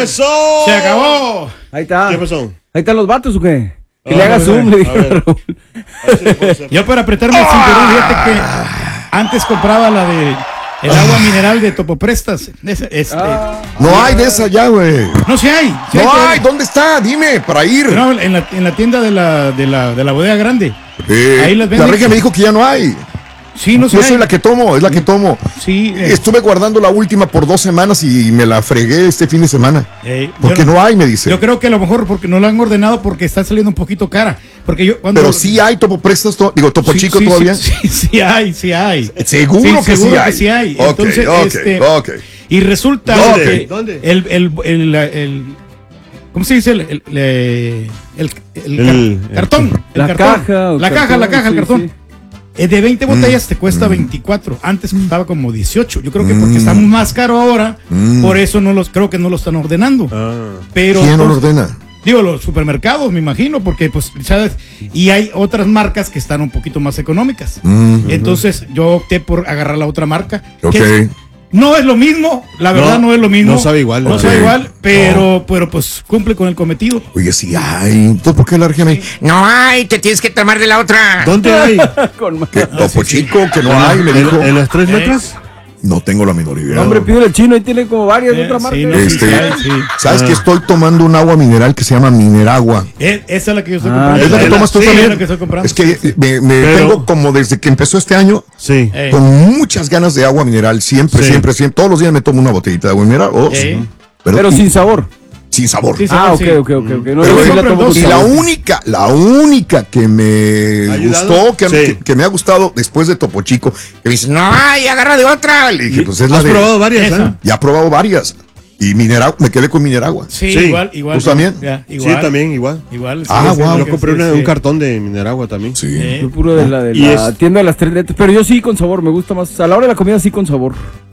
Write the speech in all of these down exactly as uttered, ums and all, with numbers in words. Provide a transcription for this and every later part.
¡Eso! ¡Se acabó! Ahí está. ¿Qué pasó? Ahí están los vatos, ¿o qué? Que A le ver, haga a zoom, ver, le a dijo ver. Raúl. A ver si lo puedo hacer. Yo para apretarme el cinturón, fíjate que antes compraba la de el agua mineral de Topoprestas. Ese- Este, Ah, No hay de esa ya, güey. no, sí hay. sí No todavía. hay, ¿dónde está? Dime, para ir. No, en la, en la tienda de la, de la, de la bodega grande. Eh, ahí las la venden. regia me dijo que ya no hay. Sí, no sé. Yo soy la que tomo, es la que tomo. Sí. eh, Estuve guardando la última por dos semanas y me la fregué este fin de semana. eh, Porque yo no hay, me dice. Yo creo que a lo mejor porque no la han ordenado porque está saliendo un poquito cara. Porque yo cuando Pero sí hay Topo Prestas, to- digo, Topo Sí, Chico sí, todavía. Sí, sí, sí hay, sí hay. Seguro que sí seguro hay. que sí hay. Ok, Entonces, ok, este, ok. y resulta ¿Dónde? que ¿Dónde? El, el, el, el- ¿cómo se dice? El, el, el, el- el El- car- cartón. el La cartón. caja, o La caja, cartón, la caja, el sí, cartón. sí. Eh, De veinte botellas Mm. te cuesta veinticuatro. Antes costaba como dieciocho. Yo creo que porque está más caro ahora, Mm. por eso no los creo que no lo están ordenando. Ah. Pero ¿Quién no lo pues, ordena? digo, los supermercados, me imagino, porque pues, ¿sabes? Y hay otras marcas que están un poquito más económicas. Mm, Entonces yo opté por agarrar la otra marca. Ok. que no es lo mismo, la verdad no, No, es lo mismo. no sabe igual, No no. sabe Sí. igual, pero, pero pues cumple con el cometido. Oye, sí hay. Entonces, ¿por qué la regia me No hay, te tienes que tomar de la otra. ¿Dónde hay? Con ma- que Topo Chico, que no hay? Me ¿En, dijo. en las tres Eh. letras? No tengo la menor idea. No, hombre, pídele al chino, ahí tiene como varias de Eh, otra marca. sí, no, Este, sí, sí. ¿Sabes Ah. que estoy tomando un agua mineral que se llama Mineragua? Eh, esa es la que yo estoy Ah, comprando. ¿Es la que la- tomas tú Sí, también? es la que estoy comprando. Es que me, me Pero- tengo como desde que empezó este año Sí. Eh, con muchas ganas de agua mineral. Siempre, Sí. siempre, siempre. Todos los días me tomo una botellita de agua mineral. o dos. eh, Pero, Pero sin sabor. sin sabor. Sí, sí. Ah, ok, sí. ok, ok. ok. No, Pero yo sí yo la compro tomo dos. con Y la sabor. única, la única que me ¿Ha ayudado? gustó, que, Sí. que- que me ha gustado después de Topo Chico, que me dice, no, Ay, agarra de otra. le dije, pues es la ¿Has de. probado varias? Esa. ¿eh? Ya he probado varias. Y Mineragua, me quedé con Mineragua. Sí, Sí. igual, igual. ¿Tú también? Ya, Sí, igual. también, igual. Igual. sí, Ah, sí, guau. sí, Yo sí, compré una- sí. un cartón de Mineragua también. Sí. Eh, Yo puro de la, de Y la es- tienda de las tres letras. Pero yo sí con sabor, me gusta más. A la hora de la comida sí con sabor.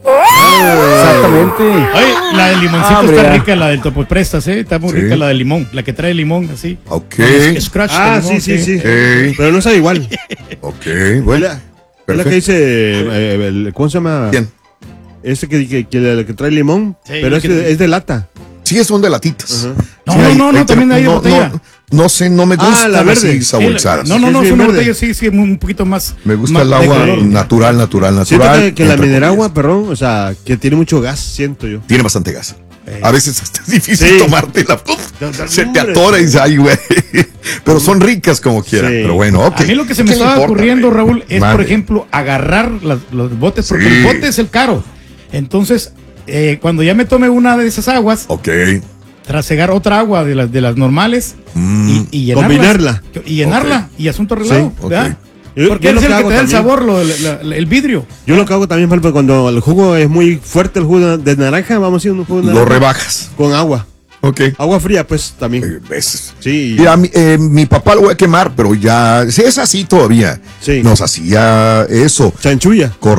Exactamente. Oye, la del limoncito Ah, hombre, está ya. rica, la del Topo Prestas, ¿eh? Está muy Sí. rica la de limón, la que trae limón, así. Ok. Con Scratch de Ah, limón, sí, sí, sí. Ok. Pero no sabe igual. Ok, Es bueno. la, es la que dice, eh, el- ¿cómo se llama? Bien. Ese que, que, que- que trae limón, Sí, pero es, que- de, es de lata. Sí, son de latitas. Ajá. No, Sí, no, ahí- no, no, ahí te- también hay de no, botella. No, no sé, no me Ah, gusta la verde. así saborizadas. No, no, no, Sí, es es una verde. botella, sí, sí, un poquito más. Me gusta más el de agua color. natural, natural, Siento natural. que, que la entre Mineragua, comillas. perdón, o sea, que tiene mucho gas, siento yo. Tiene bastante gas. Eh. A veces hasta es difícil Sí. tomártela. Uf, No, no, se te hombre. atora y dice, ay, güey. Pero son ricas como quiera. Sí. Pero bueno, ok. A mí lo que se me ¿Qué le estaba importa, ocurriendo, güey? Raúl, es, Madre. por ejemplo, agarrar las- los botes, porque Sí. el bote es el caro. Entonces, eh, cuando ya me tome una de esas aguas, Ok. trasegar otra agua de las de las normales Mm. y, y llenarla. Combinarla. Y llenarla, y asunto arreglado. Sí, ok. ¿verdad? Yo- Porque yo es lo el que que hago te da el también. sabor, lo- la- la- el vidrio. Yo lo que hago también, por ejemplo, cuando el jugo es muy fuerte, el jugo de naranja, vamos a hacer un jugo de Lo naranja rebajas. con agua. Ok. Agua fría, pues, también. Eh, ves. Sí. Mira, mi, eh, mi papá lo voy a quemar, pero ya, si es así todavía, Sí. nos hacía eso. Chanchulla. Correcto.